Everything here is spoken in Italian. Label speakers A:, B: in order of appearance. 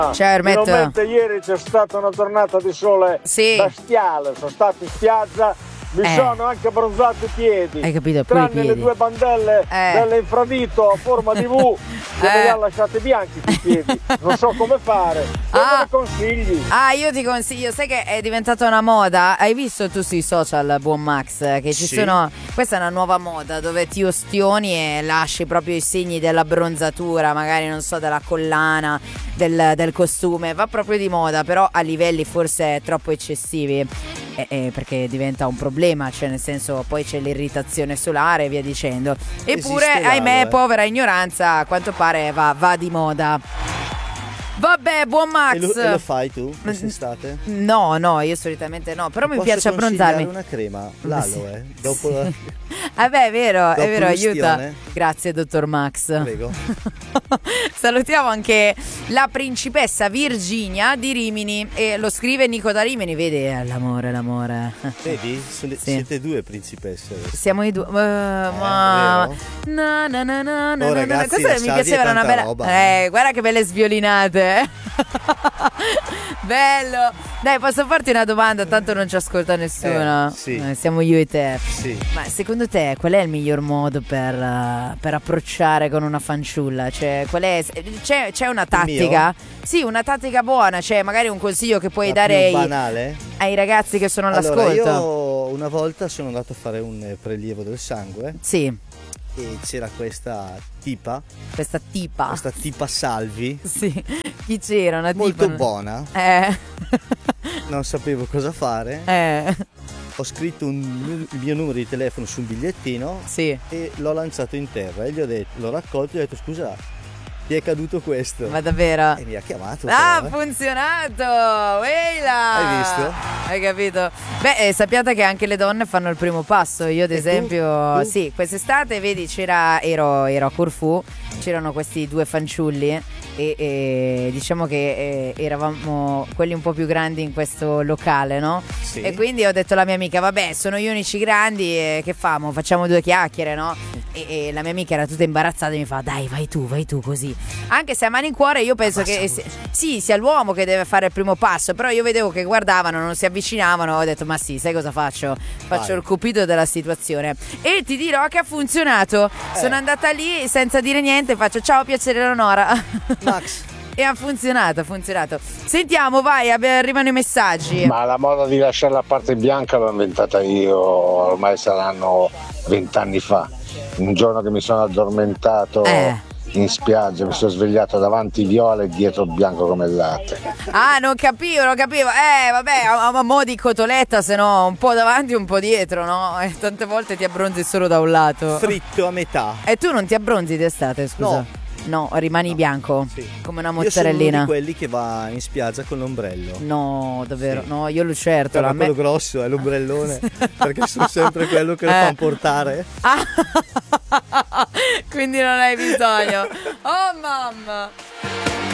A: Ciao Ermetto.
B: Finalmente ieri c'è stata una giornata di sole bestiale, sono stato in spiaggia, mi sono anche abbronzato i piedi.
A: Hai capito?
B: Tranne
A: Pure i piedi.
B: le due bandelle dell'infradito a forma di V che me li hanno lasciati bianchi i piedi. Non so come fare. Come mi consigli?
A: Io ti consiglio, sai che è diventata una moda? Hai visto tu sui social, buon Max, che ci sono. Questa è una nuova moda dove ti ostioni e lasci proprio i segni dell'abbronzatura, magari non so, della collana, del costume. Va proprio di moda, però a livelli forse troppo eccessivi. Perché diventa un problema, cioè nel senso poi c'è l'irritazione solare e via dicendo. Eppure, ahimè, povera ignoranza, a quanto pare va di moda. Vabbè, buon Max.
C: E lo fai tu quest'estate?
A: No, io solitamente no, però mi piace abbronzarmi.
C: Una crema, l'aloe, dopo
A: Vabbè, è vero, aiuta.
C: l'ustione.
A: Grazie, dottor Max.
C: Prego.
A: Salutiamo anche la principessa Virginia di Rimini e lo scrive Nico da Rimini, vede l'amore.
C: Vedi? Siete due principesse.
A: Siamo i due. Ma
C: ragazzi,
A: questa mi piaceva, una bella
C: roba.
A: Guarda che belle sviolinate. Bello. Dai, posso farti una domanda? Tanto non ci ascolta nessuno.
C: Sì.
A: Siamo io e te.
C: Sì.
A: Ma secondo te qual è il miglior modo per approcciare con una fanciulla? Cioè, c'è una tattica? Sì, una tattica buona. Cioè, magari un consiglio che puoi dare
C: banale?
A: ai ragazzi che sono all'ascolto.
C: Allora, io una volta sono andato a fare un prelievo del sangue.
A: Sì.
C: E c'era questa tipa Salvi.
A: Sì. Chi c'era? Una tipa
C: molto buona. Non sapevo cosa fare. Ho scritto il mio numero di telefono su un bigliettino e l'ho lanciato in terra e l'ho raccolto e gli ho detto: scusa, ti è caduto questo?
A: Ma davvero?
C: E mi ha chiamato.
A: Ha funzionato! Eila!
C: Hai visto?
A: Hai capito? Beh, sappiate che anche le donne fanno il primo passo. Io ad esempio, sì, quest'estate vedi ero a Corfù, c'erano questi due fanciulli e diciamo che eravamo quelli un po' più grandi in questo locale, no?
C: Sì.
A: E quindi ho detto alla mia amica: vabbè, sono gli unici grandi, che famo? Facciamo due chiacchiere, no? E la mia amica era tutta imbarazzata e mi fa: dai, vai tu così. Anche se a mani in cuore io penso che sia l'uomo che deve fare il primo passo, però io vedevo che guardavano, non si avvicinavano, ho detto: ma sì, sai cosa faccio? Faccio il cupido della situazione. E ti dirò che ha funzionato. Sono andata lì senza dire niente, faccio: ciao, piacere Eleonora.
C: Max.
A: E ha funzionato. Sentiamo, vai, arrivano i messaggi.
B: Ma la moda di lasciare la parte bianca l'ho inventata io, ormai saranno 20 anni fa. Un giorno che mi sono addormentato in spiaggia, mi sono svegliato davanti viola e dietro bianco come il latte.
A: Non capivo. Vabbè, a mo' di cotoletta, se no un po' davanti e un po' dietro, no? E tante volte ti abbronzi solo da un lato.
C: Fritto a metà.
A: E tu non ti abbronzi d'estate, scusa? No, rimani bianco, come una mozzarellina.
C: Io sono uno di quelli che va in spiaggia con l'ombrello.
A: No, davvero? Sì. No, io lucertola.
C: Però quello grosso è l'ombrellone, perché sono sempre quello che lo fanno portare.
A: Quindi non hai bisogno. Oh mamma.